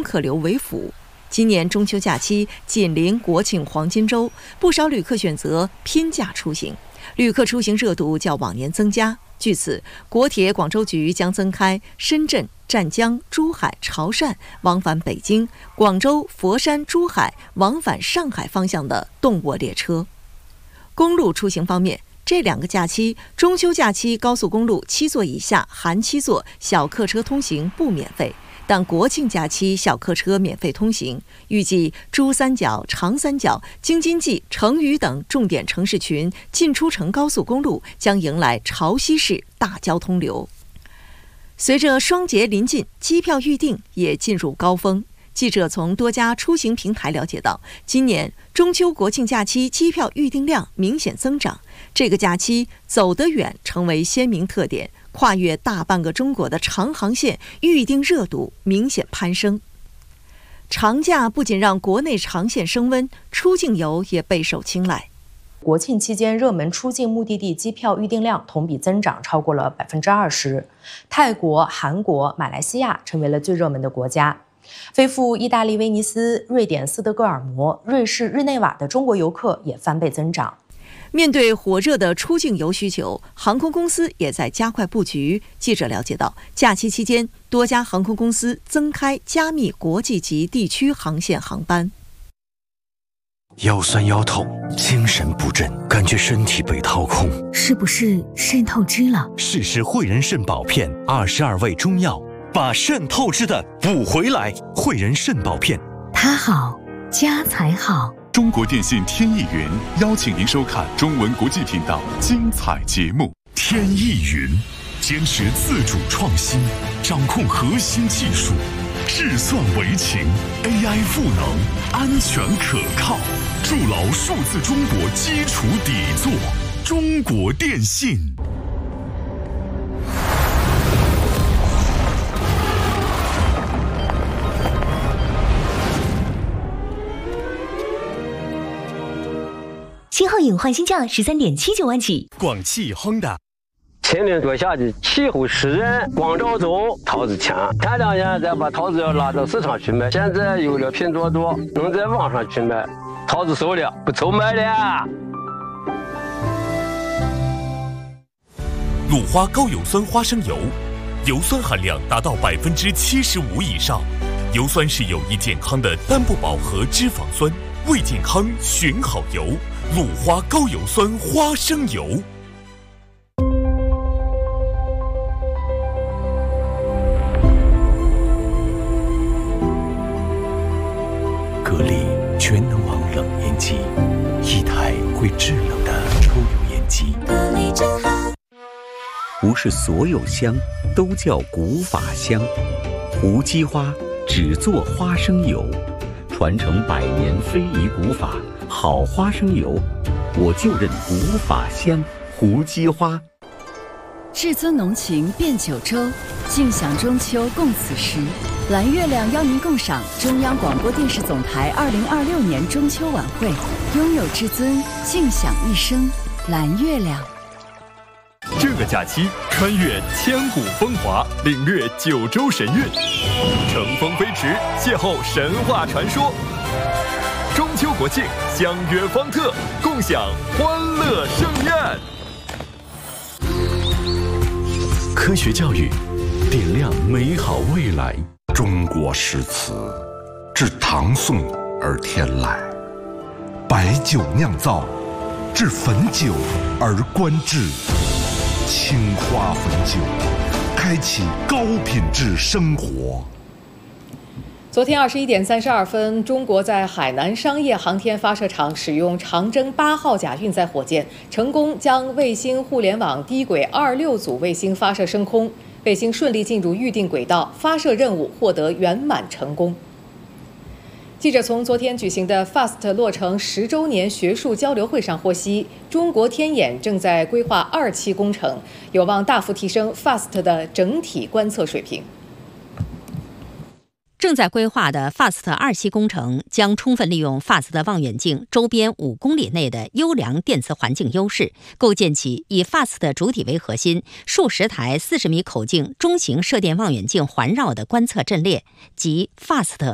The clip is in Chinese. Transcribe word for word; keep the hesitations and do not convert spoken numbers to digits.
客流为辅。今年中秋假期紧邻国庆黄金周，不少旅客选择拼假出行，旅客出行热度较往年增加。据此，国铁广州局将增开深圳、湛江、珠海、潮汕往返北京、广州、佛山、珠海往返上海方向的动卧列车。公路出行方面，这两个假期，中秋假期高速公路七座以下含七座小客车通行不免费，但国庆假期小客车免费通行。预计珠三角、长三角、京津冀、成渝等重点城市群进出城高速公路将迎来潮汐式大交通流。随着双节临近，机票预订也进入高峰。记者从多家出行平台了解到，今年中秋国庆假期机票预订量明显增长，这个假期走得远成为鲜明特点，跨越大半个中国的长航线预订热度明显攀升。长假不仅让国内长线升温，出境游也备受青睐。 国庆期间，热门出境目的地机票预订量同比增长超过了百分之二十，泰国、韩国、马来西亚成为了最热门的国家。飞赴意大利威尼斯、瑞典斯德哥尔摩、瑞士日内瓦的中国游客也翻倍增长。 面对火热的出境游需求，航空公司也在加快布局。记者了解到，假期期间，多家航空公司增开加密国际级地区航线航班。 腰酸腰痛，精神不振，感觉身体被掏空， 是不是肾透支了？ 试试汇仁肾宝片，二十二味中药，把肾透支的补回来。汇仁肾宝片， 它好，家才好。 中国电信天翼云邀请您收看中文国际频道精彩节目。 天翼云坚持自主创新，掌控核心技术，智算为情 ，A I 赋能，安全可靠，筑牢数字中国基础底座。中国电信。 新皓影换新价十三点七九万起。 广汽 Honda。 前年多下的气候湿润，光照足，桃子强。前两年再把桃子要拉到市场去卖，现在有了拼多多，能在网上去卖，桃子熟了，不愁卖了。 鲁花高油酸花生油，油酸含量达到百分之七十五以上，油酸是有益健康的单不饱和脂肪酸，为健康选好油。鲁花高油酸花生油。 格力全能王冷烟机，一台会制冷的抽油烟机。 格力真好。 不是所有香都叫古法香，胡姬花只做花生油，传承百年非遗古法，好花生油，我就认古法香胡姬花。 至尊浓情变九州，尽享中秋共此时。蓝月亮邀您共赏中央广播电视总台二零二六年中秋晚会，拥有至尊，尽享一生。蓝月亮。 这个假期，穿越千古风华，领略九州神韵，乘风飞驰，邂逅神话传说。中秋国庆，相约方特，共享欢乐盛宴。 科学教育，点亮美好未来。 中国诗词，至唐宋而天来；白酒酿造，至汾酒而观致。青花汾酒，开启高品质生活。 昨天二十一点三十二分，中国在海南商业航天发射场使用长征八号甲运载火箭，成功将卫星互联网低轨二六组卫星发射升空。卫星顺利进入预定轨道，发射任务获得圆满成功。记者从昨天举行的 F A S T 落成十周年学术交流会上获悉，中国天眼正在规划二期工程，有望大幅提升 F A S T 的整体观测水平。 正在规划的 F A S T 二期工程将充分利用 F A S T 望远镜周边五公里内的优良电磁环境优势，构建起以 F A S T 主体为核心、数十台四十米口径中型射电望远镜环绕的观测阵列及 F A S T